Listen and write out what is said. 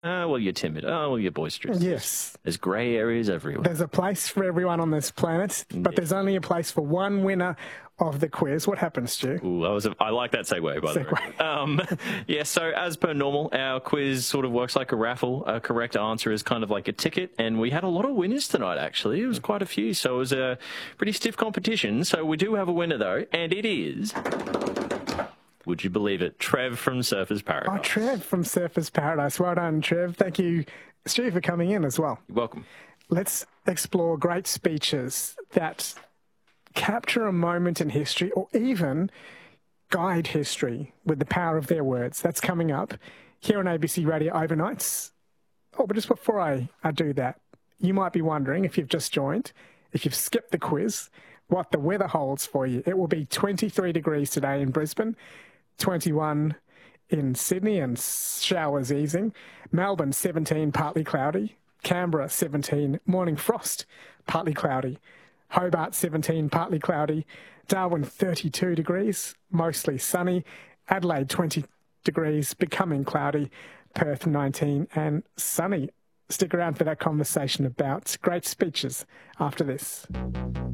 Well, you're timid. Oh, well, you're boisterous. Yes. There's grey areas everywhere. There's a place for everyone on this planet, but there's only a place for one winner of the quiz. What happens, Stu? Ooh, I like that segue, by the way. Yeah, so as per normal, our quiz sort of works like a raffle. A correct answer is kind of like a ticket, and we had a lot of winners tonight, actually. It was quite a few, so it was a pretty stiff competition. So we do have a winner, though, and it is... Would you believe it? Trev from Surfers Paradise. Oh, Trev from Surfers Paradise. Well done, Trev. Thank you, Stu, for coming in as well. You're welcome. Let's explore great speeches that capture a moment in history or even guide history with the power of their words. That's coming up here on ABC Radio Overnights. Oh, but just before I do that, you might be wondering, if you've just joined, if you've skipped the quiz, what the weather holds for you. It will be 23 degrees today in Brisbane, 21 in Sydney and showers easing. Melbourne, 17, partly cloudy. Canberra, 17, morning frost, partly cloudy. Hobart, 17, partly cloudy. Darwin, 32 degrees, mostly sunny. Adelaide, 20 degrees, becoming cloudy. Perth, 19 and sunny. Stick around for that conversation about great speeches after this.